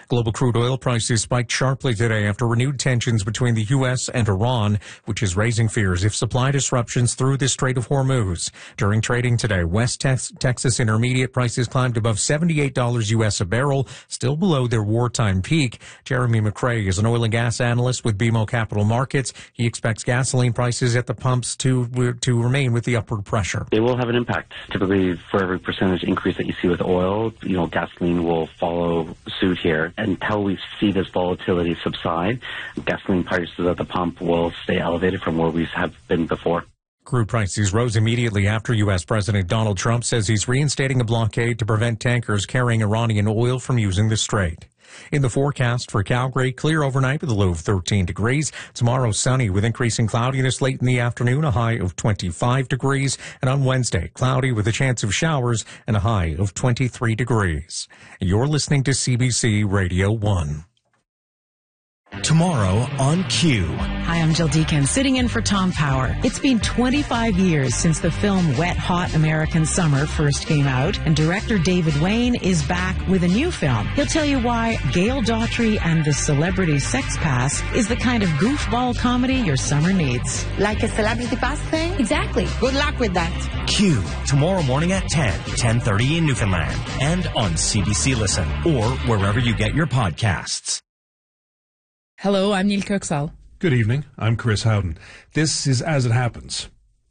Global crude oil prices spiked sharply today after renewed tensions between the U.S. and Iran, which is raising fears if supply disruptions through the Strait of Hormuz. During trading today, West Texas Intermediate prices climbed above $78 U.S. a barrel, still below their wartime peak. Jeremy McCrae is an oil and gas analyst with BMO Capital Markets. He expects gasoline prices at the pumps to remain with the upward pressure. It will have an impact. Typically, for every percentage increase that you see with oil, gasoline will follow suit here. Until we see this volatility subside, gasoline prices at the pump will stay elevated from where we have been before. Crude prices rose immediately after U.S. President Donald Trump says he's reinstating a blockade to prevent tankers carrying Iranian oil from using the strait. In the forecast for Calgary, clear overnight with a low of 13 degrees. Tomorrow, sunny with increasing cloudiness late in the afternoon, a high of 25 degrees. And on Wednesday, cloudy with a chance of showers and a high of 23 degrees. You're listening to CBC Radio 1. Tomorrow on Q. Hi, I'm Jill Deacon, sitting in for Tom Power. It's been 25 years since the film Wet Hot American Summer first came out, and director David Wayne is back with a new film. He'll tell you why Gail Daughtry and the Celebrity Sex Pass is the kind of goofball comedy your summer needs. Like a Celebrity Pass thing? Exactly. Good luck with that. Q, tomorrow morning at 10:30 in Newfoundland, and on CBC Listen, or wherever you get your podcasts. Hello, I'm Neil Kirksall. Good evening. I'm Chris Howden. This is As It Happens.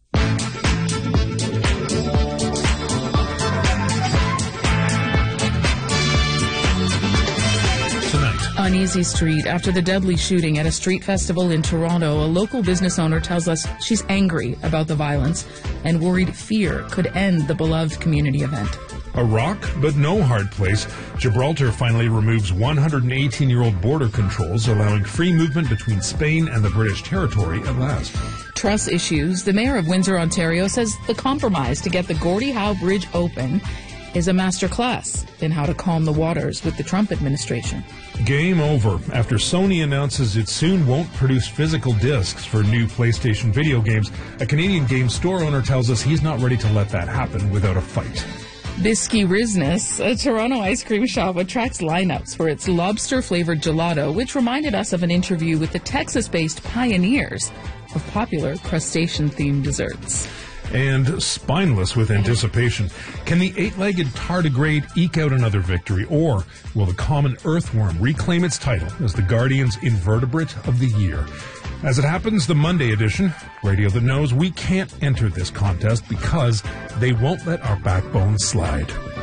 Uneasy Street. After the deadly shooting at a street festival in Toronto, a local business owner tells us she's angry about the violence and worried fear could end the beloved community event. A rock, but no hard place. Gibraltar finally removes 118-year-old border controls, allowing free movement between Spain and the British territory at last. Truss issues. The mayor of Windsor, Ontario, says the compromise to get the Gordie Howe Bridge open is a masterclass in how to calm the waters with the Trump administration. Game over after Sony announces it soon won't produce physical discs for new PlayStation video games. A Canadian game store owner tells us he's not ready to let that happen without a fight. Bisky Riznes, a Toronto ice cream shop, attracts lineups for its lobster-flavored gelato, which reminded us of an interview with the Texas-based pioneers of popular crustacean-themed desserts. And spineless with anticipation. Can the eight-legged tardigrade eke out another victory, or will the common earthworm reclaim its title as the Guardian's invertebrate of the year? As it happens, the Monday edition, radio that knows we can't enter this contest because they won't let our backbone slide.